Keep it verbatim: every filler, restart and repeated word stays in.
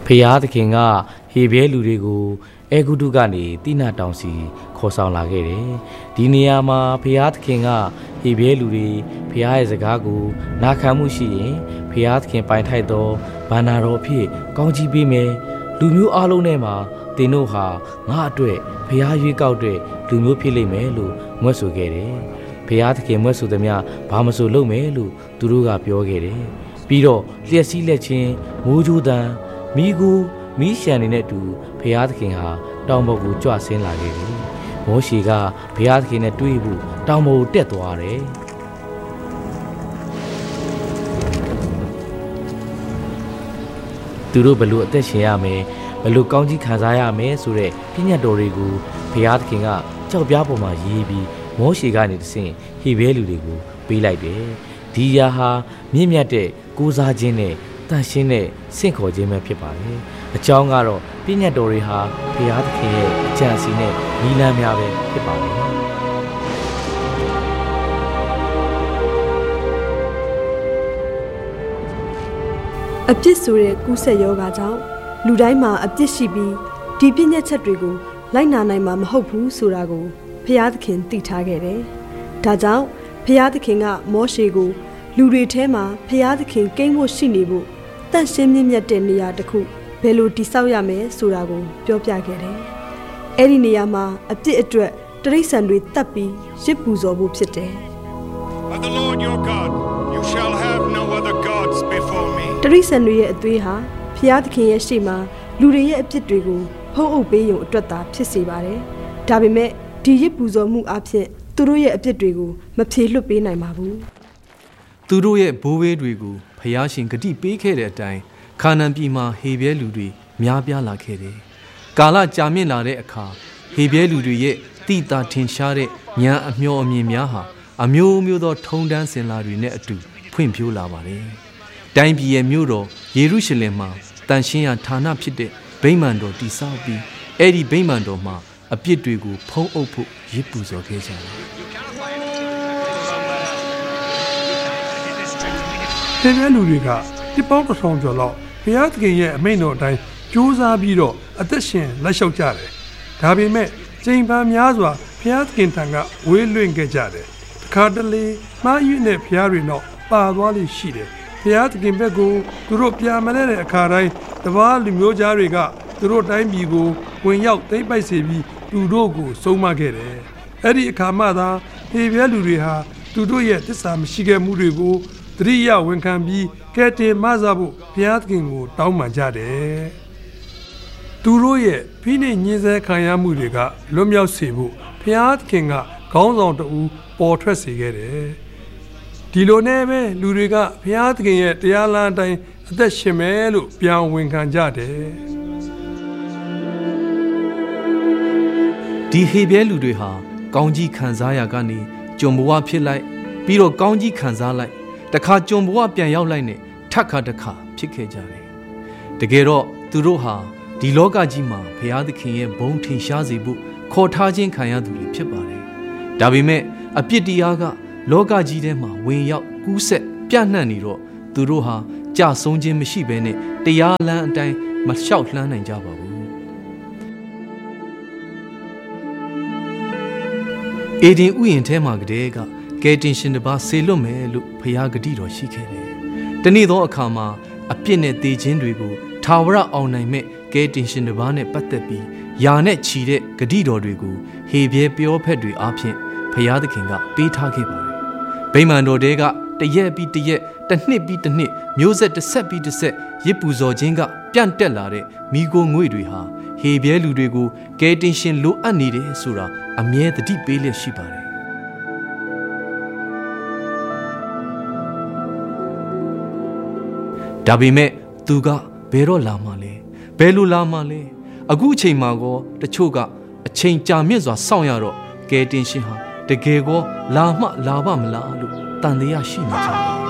ဖယားသခင်ကဟေဘဲလူတွေကိုအဲဂုတုကနေတိနာတောင်စီခေါ်ဆောင်လာခဲ့တယ်။ဒီနေရာမှာဖယားသခင်ကဟေဘဲလူတွေဖယားရဲ့စကားကိုနာခံမှုရှိရင်ဖယားသခင်ပိုင်ထိုက်သောဘာနာတော်ဖြစ်ကောင်းကြီးပေးမယ်။လူမျိုးအလုံးထဲမှာတင်တို့ဟာငါအတွက်ဖယားရွေးကောက်တဲ့လူမျိုးဖြစ်လိမ့်မယ်လို့မွတ်ဆိုခဲ့တယ်။ဖယားသခင်မွတ်ဆိုသမျှဘာမဆိုလုပ်မယ်လို့သူတို့ကပြောခဲ့တယ်။ပြီးတော့လျက်စီးလက်ချင်းမိုးကြိုးတန်မိကူမီးရှံနေတဲ့တူဖယားသခင်ဟာတောင်ပေါ်ကိုကြွဆင်းလာခဲ့တယ်။မောရှေကဖယားသခင်နဲ့တွေ့ဖို့တောင်ပေါ်ကိုတက်သွားတယ်။သူတို့ဘလို့အသက်ရှင်ရမယ်ဘလို့ကောင်းကြီးခံစားရမယ်ဆိုတဲ့ပညတ်တော်တွေကိုဖယားသခင်ကကြောက်ပြားပေါ်မှာရေးပြီးမောရှေကနေတဆင့်ဟေဘဲလူတွေကိုပေးလိုက်တယ်။ဒီရာဟာမြင့်မြတ်တဲ့ကိုးစားခြင်းနဲ့တန်ရှင်းတဲ့စင့်ခေါ်ခြင်းပဲဖြစ်ပါတယ်။အကြောင်းကတော့ပညတ်တော်တွေဟာဘုရားသခင်ရဲ့အကြံစီနဲ့နီလန်းများပဲဖြစ်ပါတယ်။အပြစ်ဆိုတဲ့ကူးဆက်ယောဂါကြောင့်လူတိုင်းမှာအပြစ်ရှိပြီးဒီပညတ်ချက်တွေကိုလိုက်နာနိုင်မှာမဟုတ်ဘူးဆိုတာကိုဘုရားသခင်သိထားခဲ့တယ်။ဒါကြောင့်ဘုရားသခင်ကမောရှေကိုလူတွေထဲမှာဘုရားသခင်ကိန်းဖို့ရှိနေဖို့တန့်ရှင်းမြင့်မြတ်တဲ့နေရာတစ်ခုဘယ်လိုတည်ဆောက်ရမယ်ဆိုတာကိုပြောပြခဲ့တယ်။အဲ့ဒီနေရာမှာအပြစ်အတွက်တိရစ္ဆာန်တွေတတ်ပြီးရစ်ပူဇော်ဖို့ဖြစ်တယ်။ But the Lord your God, you shall have no other gods before me. တိရစ္ဆာန်တွေရဲ့အသွေးဟာဘုရားသခင်ရဲ့ရှေ့မှာလူတွေရဲ့အပြစ်တွေကိုဖုံးအုပ်ပေးရုံအတွက်သာဖြစ်စေပါတယ်။ဒါပေမဲ့ဒီရစ်ပူဇော်မှုအဖြစ်သူတို့ရဲ့အပြစ်တွေကိုမဖြေလွတ်ပေးနိုင်ပါဘူး။သူတို့ရဲ့ဘိုးဘေးတွေကိုဖျားရှင်ဂတိပေးခဲ့တဲ့အတိုင်းခါနန်ပြည်မှာဟေဘဲလူတွေများပြားလာခဲ့တယ်။ကာလကြာမြင့်လာတဲ့အခါဟေဘဲလူတွေရဲ့တိတာထင်ရှားတဲ့ဉာဏ်အမျှော်အမြင်များဟာအမျိုးမျိုးသောထုံတန်းစင်လာတွေနဲ့အတူဖွံ့ဖြိုးလာပါတယ်။တိုင်းပြည်ရဲ့မြို့တော်ယေရုရှလင်မှာတန်ရှင်းရာဌာနဖြစ်တဲ့ဗိမာန်တော်တည်ဆောက်ပြီးအဲ့ဒီဗိမာန်တော်မှာအပြစ်တွေကိုဖုံးအုပ်ဖို့ရစ်ပူဇော်ခဲ့ကြတယ်။ဒီလိုလူတွေကဒီပေါင်းတစ်ထောင်ကျော်လောက်ဘုရားသခင်ရဲ့အမိန့်တော်အတိုင်းကြိုးစားပြီးတော့အသက်ရှင်လက်လျှောက်ကြတယ်။ဒါပေမဲ့ကျိန်ပန်းများစွာဘုရားသခင်ထံကဝေးလွင့်ခဲ့ကြတယ်။တစ်ခါတလေမှားယွင်းတဲ့ဘုရားတွေတော့ပါသွားလိမ့်ရှိတယ်။ဘုရားသခင်ဘက်ကိုသူတို့ပြန်မလဲတဲ့အခါတိုင်းတပါးလူမျိုးသားတွေကသူတို့တိုင်းပြည်ကိုဝင်ရောက်သိမ်းပိုက်စေပြီးသူတို့ကိုဆုံးမခဲ့တယ်။အဲ့ဒီအခါမှသာဟေဘဲလူတွေဟာသူတို့ရဲ့သစ္စာမရှိခဲ့မှုတွေကိုတရိယဝန်ခံပြီးကဲတင်မဆဖို့ဘုရားသခင်ကိုတောင်းပန်ကြတယ်။သူတို့ရဲ့ဖိနှိပ်ညှင်းဆဲခံရမှုတွေကလွတ်မြောက်စေဖို့ဘုရားသခင်ကခေါင်းဆောင်တဦးပေါ်ထွက်စေခဲ့တယ်။ဒီလိုနဲ့ပဲလူတွေကဘုရားသခင်ရဲ့တရားလမ်းအတိုင်းအသက်ရှင်မယ်လို့ပြန်ဝန်ခံကြတယ်။ဒီဟေဘဲလူတွေဟာကောင်းကြီးခံစားရကနေကြုံဘဝဖြစ်လိုက်ပြီးတော့ကောင်းကြီးခံစားလိုက်တခါကြုံဘဝပြန်ရောက်လိုက်နဲ့ထပ်ခါတခါဖြစ်ခဲ့ကြတယ်တကယ်တော့သူတို့ဟာဒီလောကကြီးမှာဘုရားသခင်ရဲ့ဘုန်းထင်ရှားစေဖို့ခေါ်ထားခြင်းခံရသူတွေဖြစ်ပါတယ်ဒါပေမဲ့အပြစ်တရားကလောကကြီးထဲမှာဝင်ရောက်ကူးဆက်ပြန့်နှံ့နေတော့သူတို့ဟာကြဆုံးခြင်းမရှိဘဲနဲ့တရားလမ်းအတိုင်းမလျှောက်လှမ်းနိုင်ကြပါဘူးအေဒင်ဥယျာဉ်ထဲမှာကတည်းကကယ်တင်ရှင်တစ်ပါးဆေလွတ်မယ်လို့ဘုရားဂတိတော်ရှိခဲ့တယ်။တနေ့သောအခါမှာအပြစ်နဲ့သေခြင်းတွေကိုထာဝရအောင်နိုင်မဲ့ကယ်တင်ရှင်တစ်ပါးနဲ့ပတ်သက်ပြီးယာနဲ့ချီတဲ့ဂတိတော်တွေကိုဟေဘဲပြောဖက်တွေအားဖြင့်ဘုရားသခင်ကပေးထားခဲ့ပါတယ်။ဗိမာန်တော်တဲကတရက်ပြီးတရက်တစ်နှစ်ပြီးတစ်နှစ်မျိုးဆက်တစ်ဆက်ပြီးတစ်ဆက်ရစ်ပူဇော်ခြင်းကပြန့်တက်လာတဲ့မိโกငွေတွေဟာဟေဘဲလူတွေကိုကယ်တင်ရှင်လိုအပ်နေတယ်ဆိုတာအမြဲတတိပေးလျက်ရှိပါတယ်ဒါပေမဲ့သူကဘယ်တော့လာမှလဲဘယ်လိုလာမှလဲအခုအချိန်မှာကောတချို့ကအချိန်ကြာမြင့်စွာစောင့်ရတော့ကယ်တင်ရှင်ဟာတကယ်ကောလာမှလာပါမလားလို့တန်တရားရှိနေကြတယ်